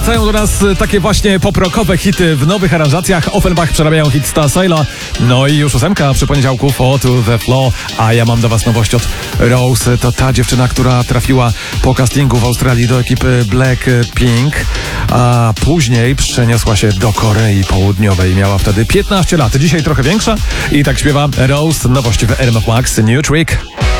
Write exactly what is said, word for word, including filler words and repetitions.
Wracają do nas takie właśnie poprokowe hity w nowych aranżacjach. Offenbach przerabiają hit Star Sailor. No i już ósemka przy poniedziałku, Fall to the Floor. A ja mam do was nowość od Rose. To ta dziewczyna, która trafiła po castingu w Australii do ekipy Blackpink, a później przeniosła się do Korei Południowej. Miała wtedy piętnaście lat. Dzisiaj trochę większa i tak śpiewa Rose. Nowość w R M F Max, New Trick.